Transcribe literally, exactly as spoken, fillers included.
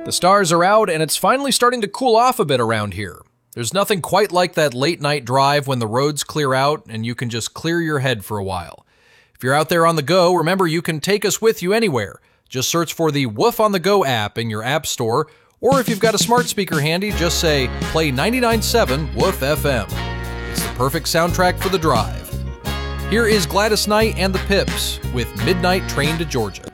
The stars are out, and it's finally starting to cool off a bit around here. There's nothing quite like that late-night drive when the roads clear out and you can just clear your head for a while. If you're out there on the go, remember you can take us with you anywhere. Just search for the Woof on the Go app in your app store, or if you've got a smart speaker handy, just say, play ninety-nine point seven Woof F M. It's the perfect soundtrack for the drive. Here is Gladys Knight and the Pips with Midnight Train to Georgia.